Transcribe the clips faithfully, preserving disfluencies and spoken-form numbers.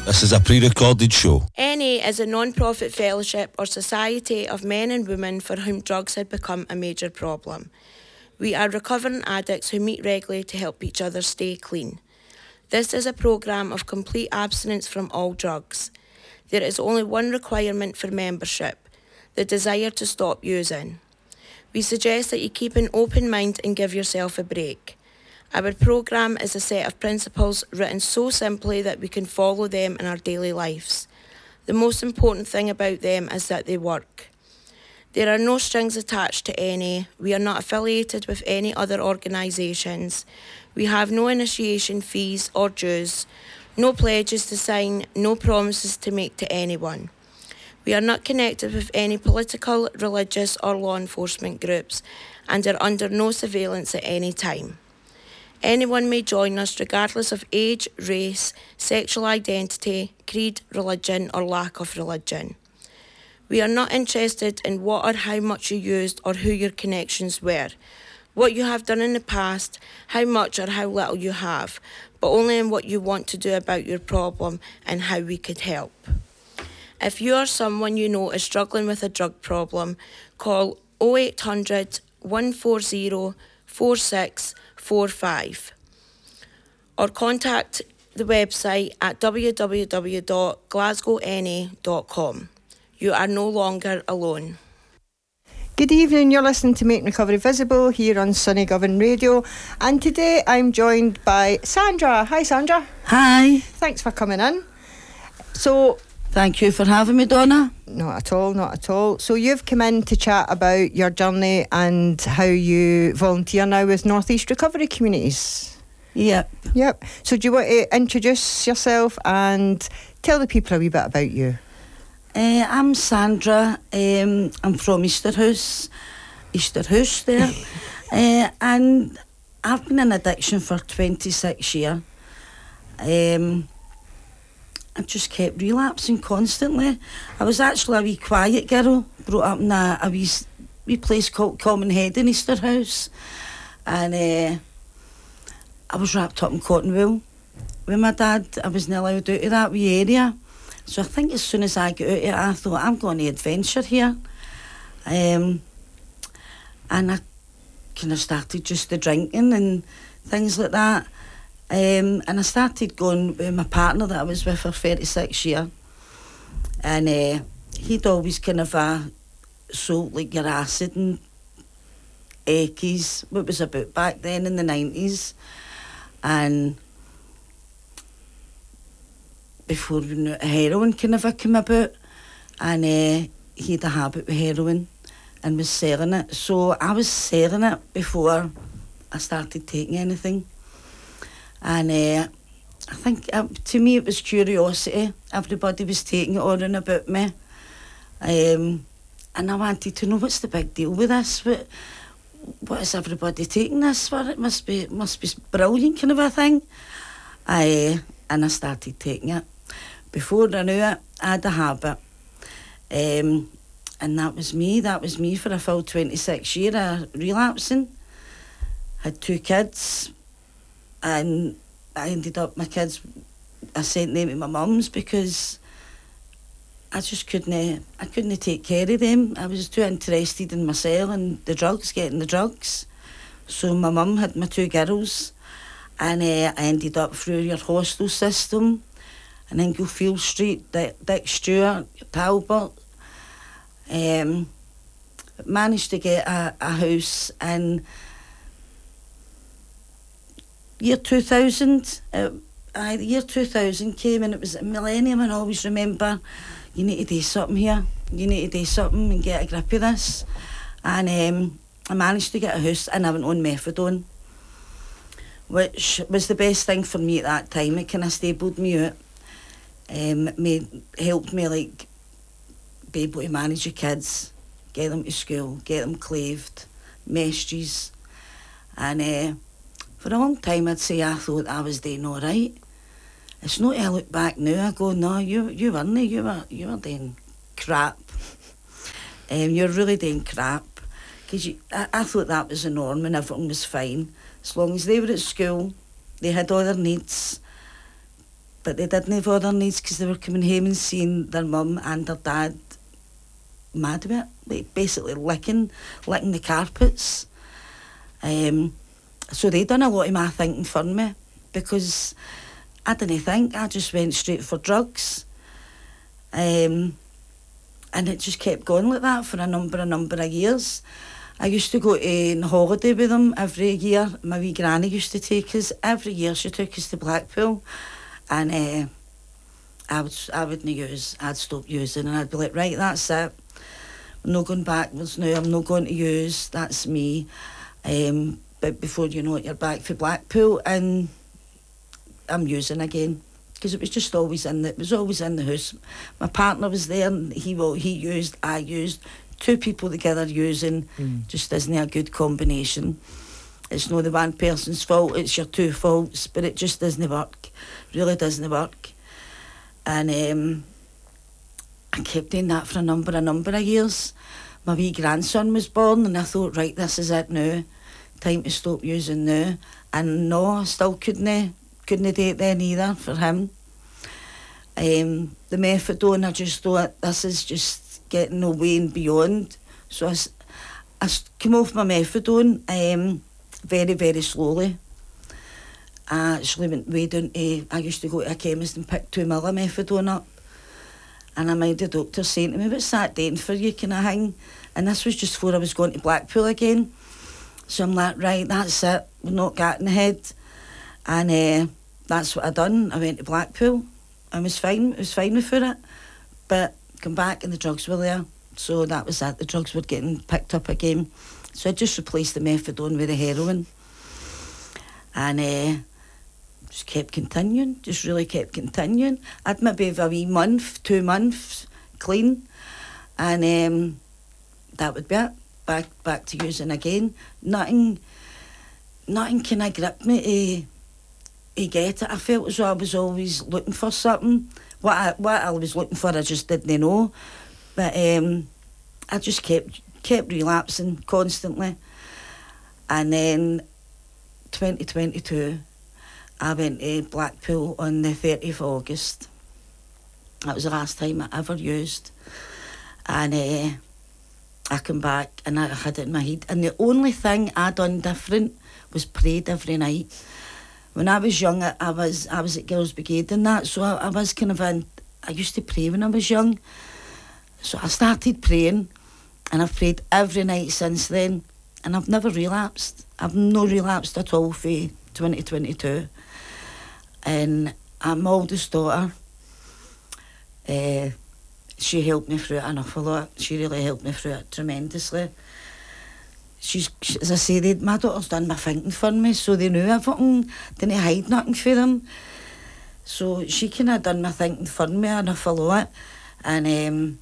This is a pre-recorded show. N A is a non-profit fellowship or society of men and women for whom drugs had become a major problem. We are recovering addicts who meet regularly to help each other stay clean. This is a programme of complete abstinence from all drugs. There is only one requirement for membership: the desire to stop using. We suggest that you keep an open mind and give yourself a break. Our programme is a set of principles written so simply that we can follow them in our daily lives. The most important thing about them is that they work. There are no strings attached to N A. We are not affiliated with any other organisations. We have no initiation fees or dues, no pledges to sign, no promises to make to anyone. We are not connected with any political, religious or law enforcement groups and are under no surveillance at any time. Anyone may join us regardless of age, race, sexual identity, creed, religion or lack of religion. We are not interested in what or how much you used or who your connections were, what you have done in the past, how much or how little you have, but only in what you want to do about your problem and how we could help. If you or someone you know is struggling with a drug problem, call oh eight hundred, one four zero, four six four five or contact the website at w w w dot glasgow n a dot com. You are no longer alone. Good evening, you're listening to Make Recovery Visible here on Sunny Govan Radio, and today I'm joined by Sandra. Hi Sandra. Hi. Thanks for coming in. So, thank you for having me, Donna. Not at all, not at all. So you've come in to chat about your journey and how you volunteer now with North East Recovery Communities. Yep. Yep. So do you want to introduce yourself and tell the people a wee bit about you? Uh, I'm Sandra. Um, I'm from Easterhouse, Easterhouse there. uh, and I've been in addiction for twenty-six years. Um, I just kept relapsing constantly. I was actually a wee quiet girl, brought up in a, a wee, wee place called Common Head in Easterhouse. And uh, I was wrapped up in cotton wool with my dad. I wasn't allowed out of that wee area. So I think as soon as I got out of it, I thought, I'm going to adventure here. Um, and I kind of started just the drinking and things like that. Um, and I started going with my partner that I was with for thirty-six years. And uh, he'd always kind of uh, sold like your acid and Eckies, what was about back then in the nineties. And before we knew it, heroin kind of came about. And uh, he had a habit with heroin and was selling it. So I was selling it before I started taking anything. And uh, I think uh, to me it was curiosity. Everybody was taking it on and about me. Um, and I wanted to know, what's the big deal with this? What, what is everybody taking this for? It must be, it must be brilliant kind of a thing. I, and I started taking it. Before I knew it, I had a habit. Um, and that was me. That was me for a full twenty-six years of relapsing. Had two kids. And I ended up, my kids, I sent them to my mum's because I just couldn't, I couldn't take care of them. I was too interested in myself and the drugs, getting the drugs. So my mum had my two girls, and uh, I ended up through your hostel system in Inglefield Street, Dick, Dick Stewart, Talbot. Um, managed to get a, a house in year two thousand. Uh, uh, the year two thousand came and it was a millennium, and I always remember, you need to do something here, you need to do something and get a grip of this. And um, I managed to get a house and I went on methadone, which was the best thing for me at that time. It kind of stabled me out, um, made, helped me like be able to manage your kids, get them to school, get them claved, messages. And uh, for a long time I'd say I thought I was doing all right. It's not I look back now, I go, no, you you weren't, you were, you were doing crap. um, you're really doing crap. Because I, I thought that was the norm and everything was fine. As long as they were at school, they had all their needs but they didn't have other needs because they were coming home and seeing their mum and their dad mad about it, like basically licking, licking the carpets. Um, so they done a lot of my thinking for me because I didn't think, I just went straight for drugs. Um, and it just kept going like that for a number, a number of years. I used to go on holiday with them every year. My wee granny used to take us. Every year she took us to Blackpool. And uh, I would I wouldn't use, I'd stop using and I'd be like, right, that's it. I'm not going backwards now, I'm not going to use, that's me. Um, but before you know it, you're back for Blackpool and I'm using again. Because it was just always in the, it was always in the house. My partner was there and he, well, he used, I used. Two people together using mm. just isn't a good combination. It's not the one person's fault, it's your two faults, but it just doesn't work. Really doesn't work. And um, I kept doing that for a number, a number of years. My wee grandson was born and I thought, right, this is it now. Time to stop using now. And no, I still couldn't, couldn't do it then either for him. Um, the methadone, I just thought, this is just getting away and beyond. So I, I came off my methadone um, very, very slowly. I actually went way down to, I used to go to a chemist and pick two mil of methadone up. And I made the doctor saying to me, what's that doing for you, kind of thing? And this was just before I was going to Blackpool again. So I'm like, right, that's it, we're not getting ahead. And uh, that's what I done. I went to Blackpool. I was fine, I was fine with it. But come back and the drugs were there, so that was that. The drugs were getting picked up again, so I just replaced the methadone with the heroin, and uh, just kept continuing. Just really kept continuing. I'd maybe have a wee month, two months clean, and um, that would be it. Back back to using again. Nothing, nothing kind of gripped me to, to get it. I felt as though I was always looking for something. What I, what I was looking for, I just didn't know. But um, I just kept kept relapsing constantly. And then twenty twenty-two, I went to Blackpool on the thirtieth of August. That was the last time I ever used. And uh, I came back and I had it in my head. And the only thing I done different was prayed every night. When I was young, I was I was at Girls' Brigade and that, so I, I was kind of in, I used to pray when I was young. So I started praying, and I've prayed every night since then, and I've never relapsed. I've no relapsed at all for twenty twenty-two. And my oldest daughter, uh, she helped me through it an awful lot. She really helped me through it tremendously. She's, as I said, my daughter's done my thinking for me, so they knew everything, didn't hide nothing for them. So she kind of done my thinking for me an awful lot. And um,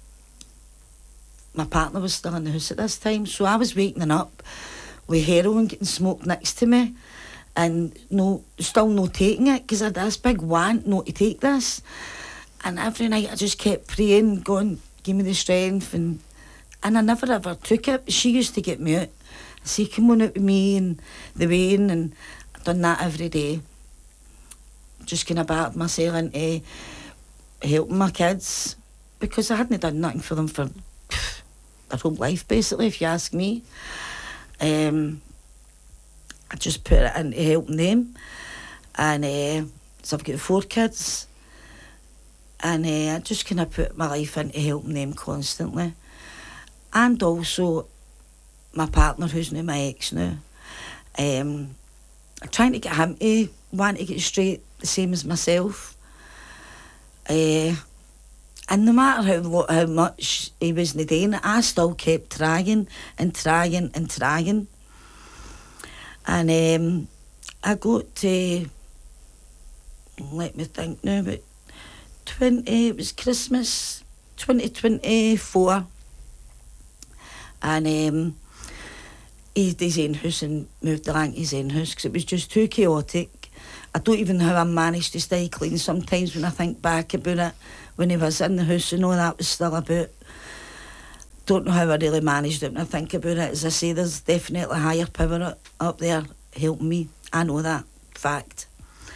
my partner was still in the house at this time, so I was waking up with heroin getting smoked next to me, and no, still no taking it, because I had this big want not to take this. And every night I just kept praying, going, give me the strength, and And I never ever took it. She used to get me out. I say, come on out with me and the Wayne, and I've done that every day. Just kind of battered myself into helping my kids, because I hadn't done nothing for them for pff, their whole life, basically, if you ask me. Um, I just put it into helping them. And uh, so I've got four kids. And uh, I just kind of put my life into helping them constantly. And also my partner, who's now my ex now, um, I'm trying to get him to want to get straight the same as myself. Uh, and no matter how, how much he wasn't doing it, I still kept trying and trying and trying. And um, I got to, let me think now, but twenty, it was Christmas, twenty twenty-four. And um, he had his own house and moved along to his own house because it was just too chaotic. I don't even know how I managed to stay clean sometimes when I think back about it, when he was in the house and all that was still about. Don't know how I really managed it when I think about it. As I say, there's definitely a higher power up there helping me. I know that, fact.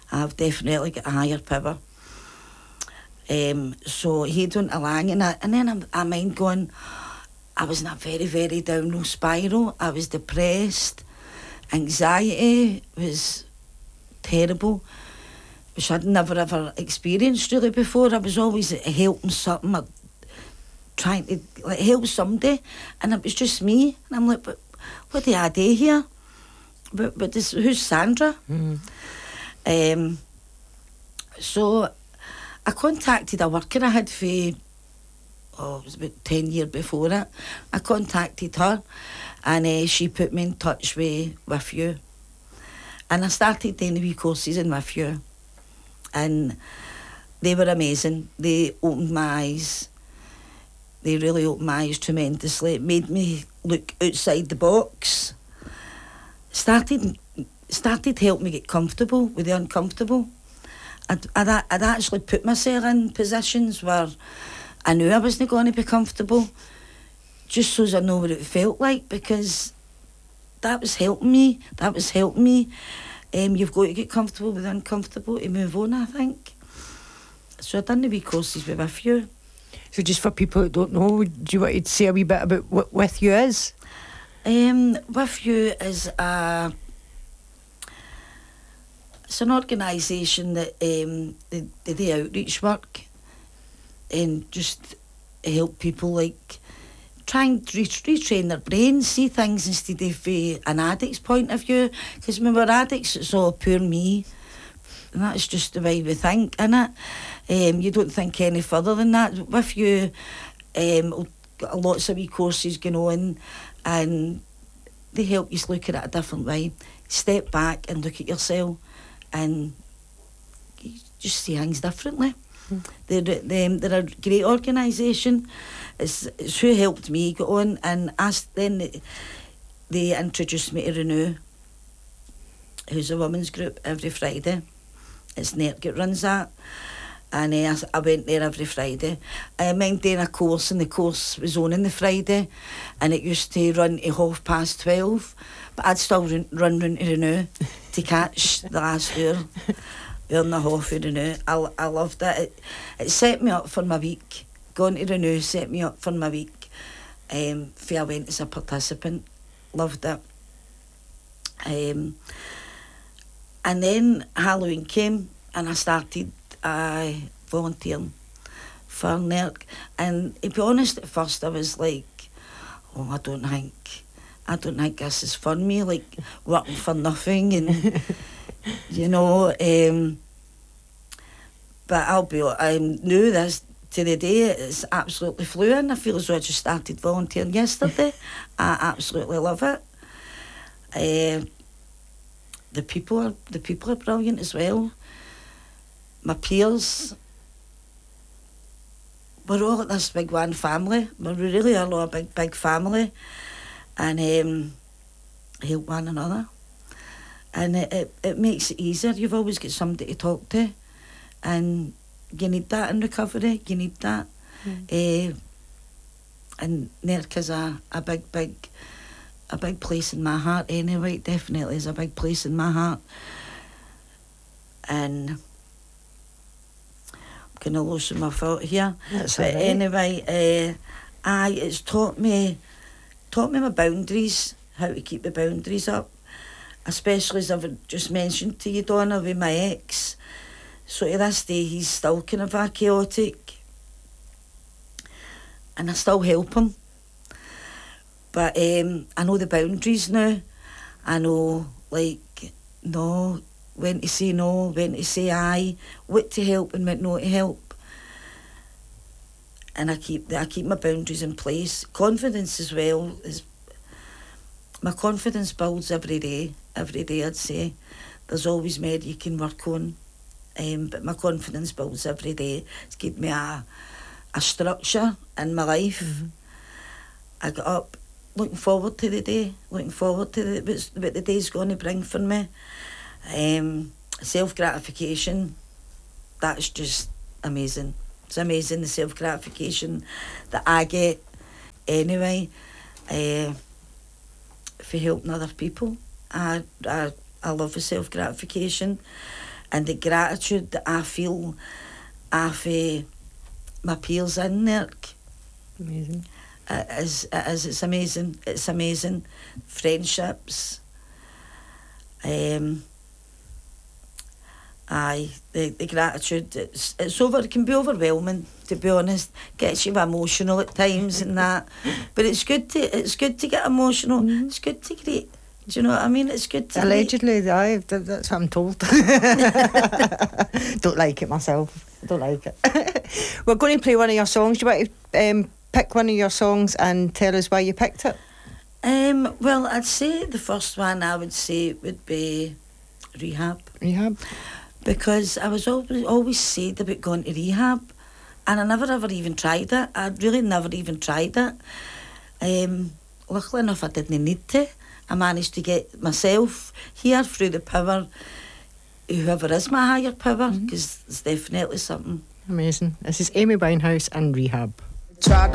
I've definitely got a higher power. Um, so he went along, and, I, and then I'm, I mind going, I was in a very, very downward spiral. I was depressed. Anxiety was terrible, which I'd never ever experienced really before. I was always helping something, or trying to like help somebody, and it was just me. And I'm like, but what do I do here? But, but this, who's Sandra? Mm. Um, so I contacted a worker I had for, oh, it was about ten years before it. I contacted her, and uh, she put me in touch with, with you. And I started doing the wee courses in with you. And they were amazing. They opened my eyes. They really opened my eyes tremendously. It made me look outside the box. Started started helping me get comfortable with the uncomfortable. I'd, I'd, I'd actually put myself in positions where I knew I wasn't going to be comfortable, just so as I know what it felt like, because that was helping me. That was helping me. Um, you've got to get comfortable with the uncomfortable to move on, I think. So I've done the wee courses with With You. So just for people that don't know, do you want to say a wee bit about what With You is? Um, With You is a... It's an organisation that um, they, they do outreach work and just help people like try and re- retrain their brains, see things instead of uh, an addict's point of view. Because when we're addicts, it's all pure me. And that's just the way we think, innit? Um, you don't think any further than that. With You, um, got lots of wee courses going on, and they help you look at it a different way. Step back and look at yourself, and you just see things differently. Mm. They're, they're, they're a great organisation. It's, it's who helped me get on, and asked, then they, they introduced me to Renew, who's a women's group every Friday. It's Nert that runs that, and uh, I went there every Friday. I mind doing a course, and the course was on on the Friday, and it used to run to half past twelve, but I'd still run, run round to Renew to catch the last hour, hour and a half of Renew. I, I loved it. it. It set me up for my week. Going to Renew set me up for my week. Um, for I went as a participant. Loved it. Um, and then Halloween came, and I started uh, volunteering for N E R C. And to be honest, at first I was like, oh, I don't think, I don't think this is for me, like working for nothing, and you know. Um, but I'll be, I knew this to the day. It's absolutely fluent. I feel as though I just started volunteering yesterday. I absolutely love it. Uh, the people are the people are brilliant as well. My peers, we're all at this big one family. We really are all a big, big family, and um, help one another. And it, it, it makes it easier. You've always got somebody to talk to, and you need that in recovery. You need that. Mm. Uh, and N E R C is a, a big, big, a big place in my heart anyway. It definitely is a big place in my heart. And I'm going to lose my thought here. That's but all right. Anyway, uh, I, it's taught me, taught me my boundaries, how to keep the boundaries up. Especially as I've just mentioned to you, Donna, with my ex. So to this day, he's still kind of a chaotic. And I still help him. But um, I know the boundaries now. I know, like, no, when to say no, when to say aye, what to help and what not to help. And I keep I keep my boundaries in place. Confidence as well is. My confidence builds every day. Every day, I'd say. There's always more you can work on. Um, but my confidence builds every day. It's given me a, a structure in my life. Mm-hmm. I get up looking forward to the day, looking forward to the, what's, what the day's going to bring for me. Um, self-gratification, that's just amazing. It's amazing, the self-gratification that I get anyway. Uh, for helping other people. I, I, I love the self-gratification. and the gratitude that I feel off uh, my peers in there. Amazing. It is, it is, it's amazing. It's amazing. Friendships. Um, aye, the, the gratitude, it's, it's over, it can be overwhelming, to be honest. Gets you emotional at times and that. But it's good to it's good to get emotional. Mm-hmm. It's good to greet. Do you know what I mean? It's good to Allegedly, greet. Aye, that's what I'm told. Don't like it myself. Don't like it. We're going to play one of your songs. Do you want to um, pick one of your songs and tell us why you picked it? Um, well, I'd say the first one I would say would be Rehab. Rehab. Because I was always always said about going to rehab, and I never ever even tried it. I really never even tried it. Um, luckily enough, I didn't need to. I managed to get myself here through the power, whoever is my higher power, because mm-hmm. it's definitely something. Amazing. This is Amy Winehouse and Rehab. Tried